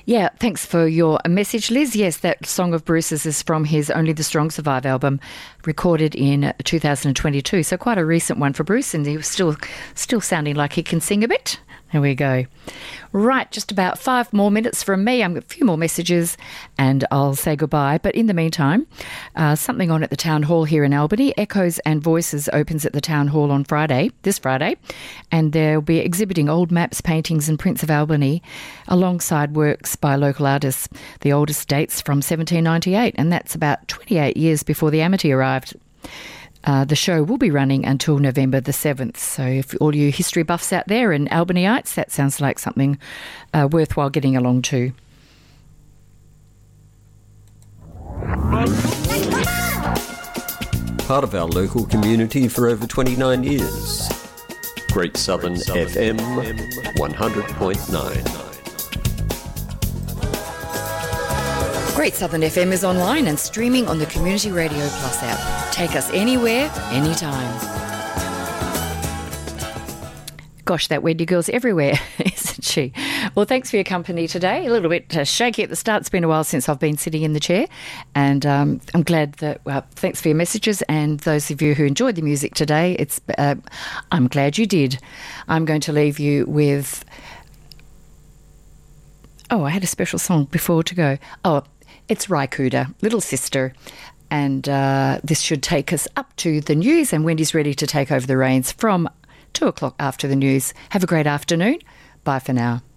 Yeah, thanks for your message, Liz. Yes, that Song of Bruce's is from his Only the Strong Survive album, recorded in 2022. So quite a recent one for Bruce, and he was still sounding like he can sing a bit. There we go. Right, just about 5 more minutes from me. I've got a few more messages and I'll say goodbye. But in the meantime, something on at the Town Hall here in Albany. Echoes and Voices opens at the Town Hall on this Friday, and they'll be exhibiting old maps, paintings and prints of Albany alongside works by local artists. The oldest dates from 1798, and that's about 28 years before the Amity arrived. The show will be running until November the 7th. So if all you history buffs out there and Albanyites, that sounds like something worthwhile getting along to. Part of our local community for over 29 years. Great Southern FM 100.9. Great Southern FM is online and streaming on the Community Radio Plus app. Take us anywhere, anytime. Gosh, that Wendy girl's everywhere, isn't she? Well, thanks for your company today. A little bit shaky at the start. It's been a while since I've been sitting in the chair. And I'm glad that, thanks for your messages. And those of you who enjoyed the music today, I'm glad you did. I'm going to leave you with... Oh, I had a special song before to go. Oh, it's Raikuda, Little Sister. And this should take us up to the news, and Wendy's ready to take over the reins from 2 o'clock after the news. Have a great afternoon. Bye for now.